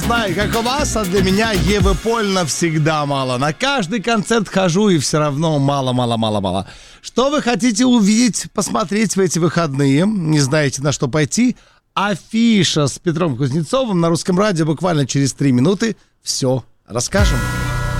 знаю, как у вас, а для меня Евы Поль навсегда мало. На каждый концерт хожу, и все равно мало. Что вы хотите увидеть, посмотреть в эти выходные? Не знаете, на что пойти? Афиша с Петром Кузнецовым на Русском радио буквально через 3 минуты. Все расскажем.